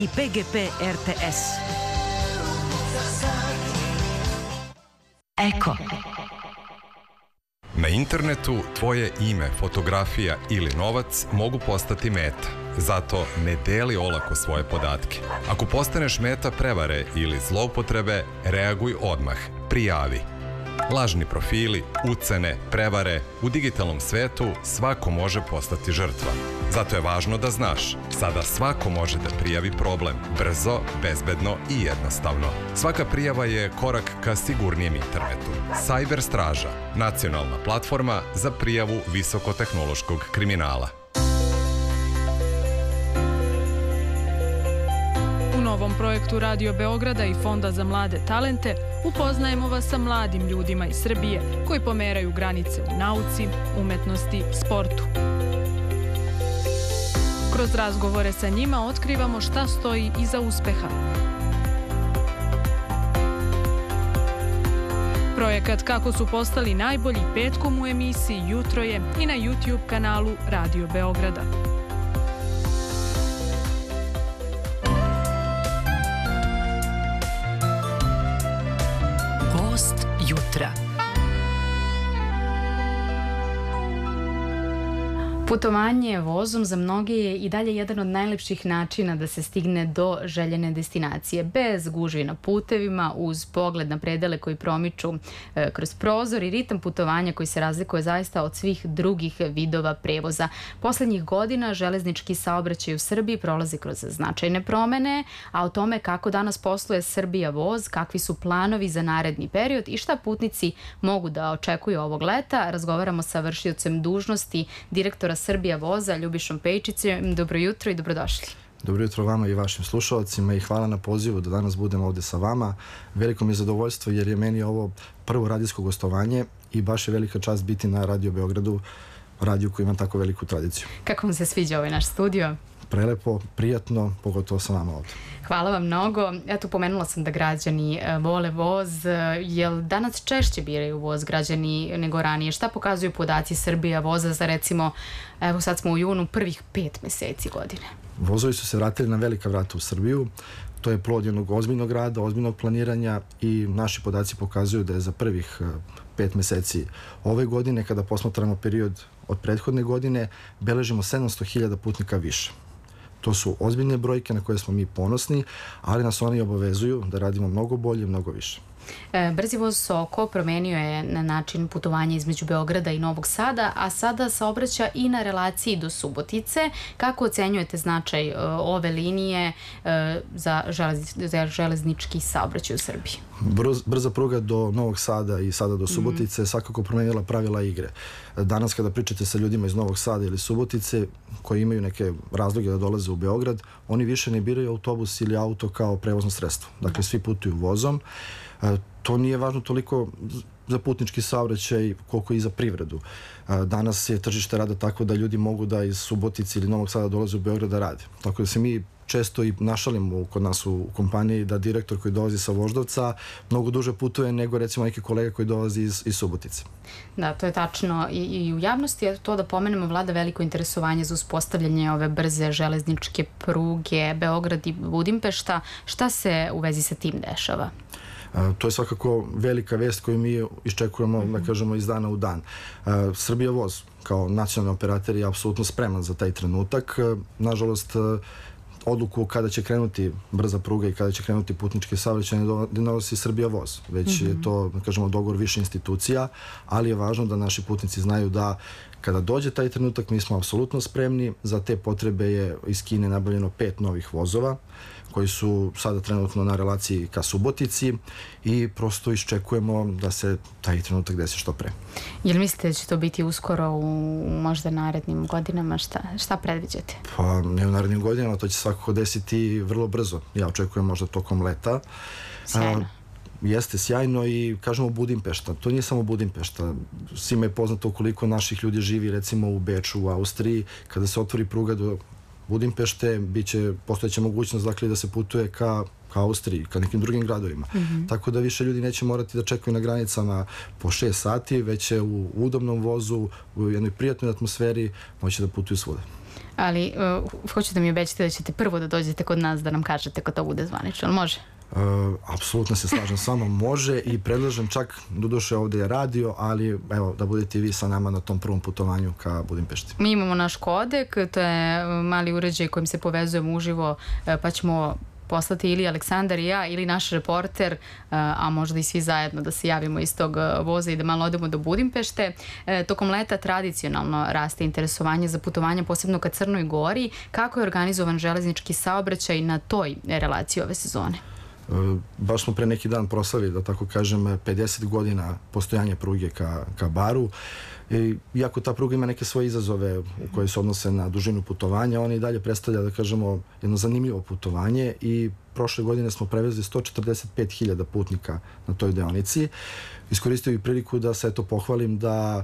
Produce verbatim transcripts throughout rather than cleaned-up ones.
i P G P R T S. Eko. Na internetu tvoje ime, fotografija ili novac mogu postati meta. Zato ne deli olako svoje podatke. Ako postaneš meta prevare ili zloupotrebe, reaguj odmah. Prijavi. Lažni profili, ucene, prevare, u digitalnom svetu svako može postati žrtva. Zato je važno da znaš, sada svako može da prijavi problem, brzo, bezbedno i jednostavno. Svaka prijava je korak ka sigurnijem internetu. Cyber Straža, nacionalna platforma za prijavu visokotehnološkog kriminala. U novom projektu Radio Beograda i Fonda za mlade talente upoznajemo vas sa mladim ljudima iz Srbije koji pomeraju granice u nauci, umetnosti, sportu. Kroz razgovore sa njima otkrivamo šta stoji iza uspeha. Projekat Kako su postali najbolji petkom u emisiji Jutro je i na YouTube kanalu Radio Beograda. Gost jutra. Putovanje vozom za mnoge je i dalje jedan od najlepših načina da se stigne do željene destinacije, bez gužvi na putevima, uz pogled na predele koji promiču e, kroz prozor i ritam putovanja koji se razlikuje zaista od svih drugih vidova prevoza. Poslednjih godina železnički saobraćaj u Srbiji prolazi kroz značajne promene, a o tome kako danas posluje Srbija voz, kakvi su planovi za naredni period i šta putnici mogu da očekuju ovog leta, razgovaramo sa vršiocem dužnosti direktora Srbija voza, Ljubišom Pejčićem. Dobro jutro i dobrodošli. Dobro jutro vama i vašim slušalcima i hvala na pozivu da danas budem ovde sa vama. Veliko mi je zadovoljstvo jer je meni ovo prvo radijsko gostovanje i baš je velika čast biti na Radio Beogradu, radiju koji ima tako veliku tradiciju. Kako vam se sviđa ovaj naš studio? Prelepo, prijatno, pogotovo sa vama ovde. Hvala vam mnogo. Eto, pomenula sam da građani vole voz. Jel danas češće biraju voz građani nego ranije? Šta pokazuju podaci Srbija voza za recimo, evo sad smo u junu, prvih pet meseci godine? Vozovi su se vratili na velika vrata u Srbiju. To je plod jednog ozbiljnog rada, ozbiljnog planiranja i naši podaci pokazuju da je za prvih pet meseci ove godine, kada posmatramo period od prethodne godine, beležimo sedamsto hiljada putnika više. To su ozbiljne brojke na koje smo mi ponosni, ali nas oni obavezuju da radimo mnogo bolje, mnogo više. Brzi voz Soko promenio je na način putovanja između Beograda i Novog Sada, a sada saobraća i na relaciji do Subotice. Kako ocenjujete značaj ove linije za železnički saobraćaj u Srbiji? Brza pruga do Novog Sada i sada do Subotice je svakako promenila pravila igre. Danas kada pričate sa ljudima iz Novog Sada ili Subotice koji imaju neke razloge da dolaze u Beograd, oni više ne biraju autobus ili auto kao prevozno sredstvo. Dakle, svi putuju vozom. To nije važno toliko za putnički saobraćaj koliko i za privredu. Danas je tržište rada tako da ljudi mogu da iz Subotice ili Novog Sada dolaze u Beograd da rade. Tako da se mi često i našalimo kod nas u kompaniji da direktor koji dolazi sa Voždovca mnogo duže putuje nego recimo neki kolega koji dolazi iz, iz Subotice. Da, to je tačno. I, i u javnosti je to da pomenemo vlada veliko interesovanje za uspostavljanje ove brze železničke pruge Beograd i Budimpešta. Šta se u vezi sa tim dešava? Uh, to je svakako velika vest koju mi iščekujemo, mm-hmm. da kažemo, iz dana u dan. Uh, Srbija voz kao nacionalni operator je apsolutno spreman za taj trenutak. Uh, nažalost, uh, odluku kada će krenuti brza pruga i kada će krenuti putnički saobraćaj ne donosi Srbija voz, već mm-hmm. je to, da kažemo, dogovor više institucija, ali je važno da naši putnici znaju da kada dođe taj trenutak mi smo apsolutno spremni. Za te potrebe je iz Kine nabavljeno pet novih vozova koji su sada trenutno na relaciji ka Subotici i prosto iščekujemo da se taj trenutak desi što pre. Jel mislite da će to biti uskoro u možda narednim godinama? Šta, šta predviđate? Pa ne u narednim godinama, to će svakako desiti vrlo brzo. Ja očekujem možda tokom leta. Sjajno. Jeste sjajno i kažemo Budimpešta. To nije samo Budimpešta. Svima je poznato koliko naših ljudi živi recimo u Beču, u Austriji. Kada se otvori pruga do Budimpešte, biće postojeća mogućnost dakle da se putuje ka, ka Austriji, ka nekim drugim gradovima. Mm-hmm. Tako da više ljudi neće morati da čekaju na granicama po šest sati, već će u udobnom vozu, u jednoj prijatnoj atmosferi moći da putuju svuda. Ali uh, hoću da mi obećate da ćete prvo da dođete kod nas da nam kažete kad to bude zvanično, ali može? Uh, apsolutno se slažem s vama, može i predlažem čak, doduše ovde je radio, ali evo da budete i vi sa nama na tom prvom putovanju ka Budimpešti. Mi imamo naš kodek, to je mali uređaj kojim se povezujemo uživo, pa ćemo poslati ili Aleksandar i ja ili naš reporter, a možda i svi zajedno da se javimo iz tog voza i da malo odemo do Budimpešte. Tokom leta tradicionalno raste interesovanje za putovanje, posebno ka Crnoj Gori. Kako je organizovan železnički saobraćaj na toj relaciji ove sezone? Baš smo pre neki dan proslavili, da tako kažem, pedeset godina postojanja pruge ka, ka Baru. I, iako ta pruga ima neke svoje izazove u koje se odnose na dužinu putovanja, ona i dalje predstavlja, da kažemo, jedno zanimljivo putovanje i prošle godine smo prevezli sto četrdeset pet hiljada putnika na toj deonici. Iskoristio bih priliku da se eto pohvalim da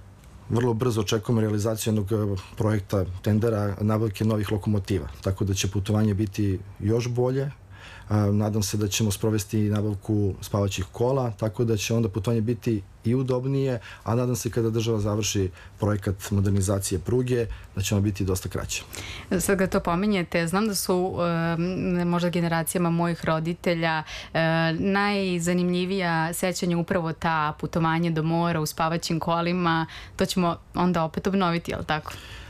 vrlo brzo očekujemo realizaciju jednog projekta tendera nabavke novih lokomotiva, tako da će putovanje biti još bolje. Nadam se da ćemo sprovesti nabavku spavaćih kola, tako da će onda putovanje biti i udobnije, a nadam se kada država završi projekat modernizacije pruge, da će ono biti dosta kraće. Sad ga to pominjete, znam da su e, možda generacijama mojih roditelja e, najzanimljivija sećanja upravo ta putovanje do mora u spavaćim kolima. To ćemo onda opet obnoviti, je li tako?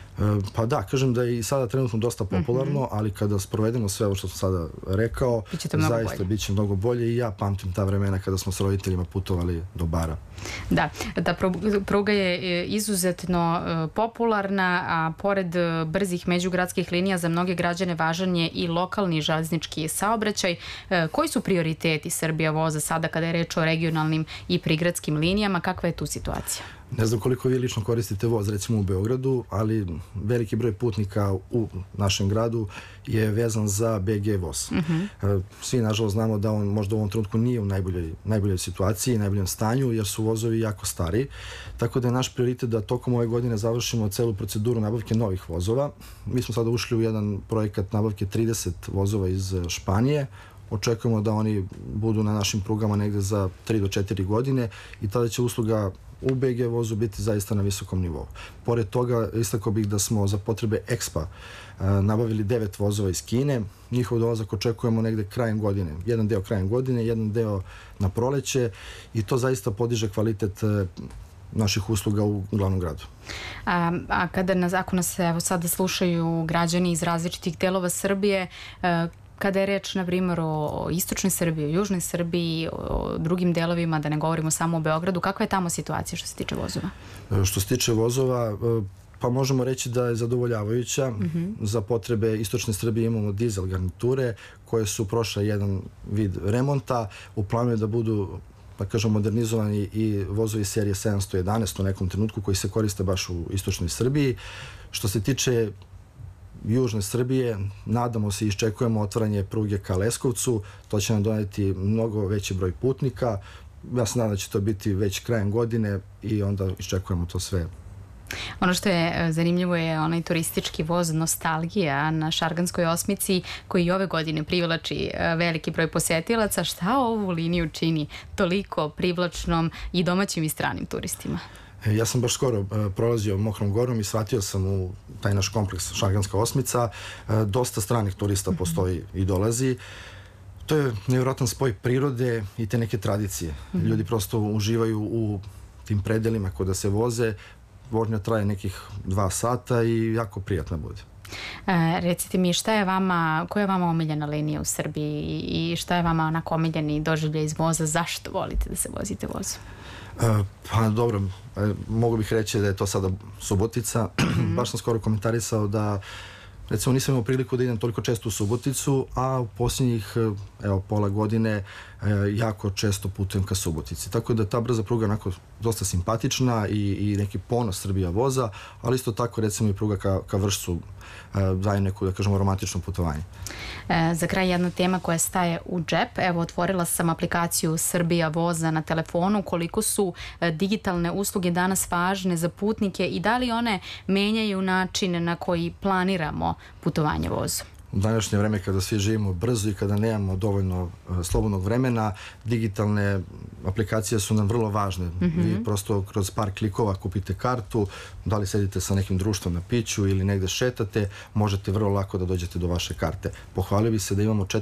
Pa da, kažem da je i sada trenutno dosta popularno, mm-hmm. ali kada sprovedemo sve ovo što sam sada rekao, zaista bit će mnogo bolje i ja pamtim ta vremena kada smo s roditeljima putovali do Bara. Da, ta pruga je izuzetno popularna, a pored brzih međugradskih linija za mnoge građane važan je i lokalni železnički saobraćaj. Koji su prioriteti Srbija voza sada kada je reč o regionalnim i prigradskim linijama? Kakva je tu situacija? Ne znam koliko vi lično koristite voz, recimo u Beogradu, ali veliki broj putnika u našem gradu je vezan za B G voz. Mm-hmm. Svi, nažalost, znamo da on možda u ovom trenutku nije u najboljoj, najboljoj situaciji, najboljem stanju, jer su vozovi jako stari. Tako da je naš prioritet da tokom ove godine završimo celu proceduru nabavke novih vozova. Mi smo sada ušli u jedan projekat nabavke trideset vozova iz Španije. Očekujemo da oni budu na našim prugama negde za tri do četiri godine i tada će usluga u B G vozu biti zaista na visokom nivou. Pored toga, istakao bih da smo za potrebe Expa nabavili devet vozova iz Kine. Njihov dolazak očekujemo negde krajem godine. Jedan deo krajem godine, jedan deo na proleće i to zaista podiže kvalitet naših usluga u glavnom gradu. A, a kada nas, ako nas evo sada slušaju građani iz različitih delova Srbije, kada je reč, na primjer, o istočnoj Srbiji, o južnoj Srbiji, o drugim delovima, da ne govorimo samo o Beogradu, kakva je tamo situacija što se tiče vozova? Što se tiče vozova, pa možemo reći da je zadovoljavajuća. Mm-hmm. Za potrebe istočne Srbije imamo dizel garniture koje su prošle jedan vid remonta. U planu je da budu, pa kažem, modernizovani i vozovi serije sedamsto jedanaest u nekom trenutku koji se koriste baš u istočnoj Srbiji. Što se tiče južne Srbije, nadamo se i iščekujemo otvaranje pruge ka Leskovcu. To će nam doneti mnogo veći broj putnika. Ja se nadam da će to biti već krajem godine i onda iščekujemo to sve. Ono što je zanimljivo je onaj turistički voz Nostalgija na Šarganskoj osmici koji i ove godine privlači veliki broj posetilaca. Šta ovu liniju čini toliko privlačnom i domaćim i stranim turistima? Ja sam baš skoro prolazio Mokrom Gorom i shvatio sam u taj naš kompleks Šarganska osmica. Dosta stranih turista postoji i dolazi. To je nevjerojatan spoj prirode i te neke tradicije. Ljudi prosto uživaju u tim predelima kada se voze. Vožnja traje nekih dva sata i jako prijatna bude. E, recite mi, šta je vama, koja je vama omiljena linija u Srbiji i šta je vama onako omiljeni doživljaj iz voza? Zašto volite da se vozite vozom? E, pa dobro, e, mogu bih reći da je to sada Subotica. Mm-hmm. Baš sam skoro komentarisao da recimo nisam imao priliku da idem toliko često u Suboticu, a u posljednjih evo, pola godine e, jako često putujem ka Subotici. Tako da ta brza pruga onako dosta simpatična i, i neki ponos Srbija voza, ali isto tako recimo i pruga ka, ka Vršcu e, daje neku, da kažemo, romantično putovanje. E, za kraj jedna tema koja staje u džep. Evo, otvorila sam aplikaciju Srbija voza na telefonu. Koliko su e, digitalne usluge danas važne za putnike i da li one menjaju način na koji planiramo putovanje vozom? u današnje vreme kada svi živimo brzo i kada nemamo dovoljno slobodnog vremena, digitalne aplikacije su nam vrlo važne. Mm-hmm. Vi prosto kroz par klikova kupite kartu, da li sedite sa nekim društvom na piću ili negde šetate, možete vrlo lako da dođete do vaše karte. Pohvalio bi se da imamo četiri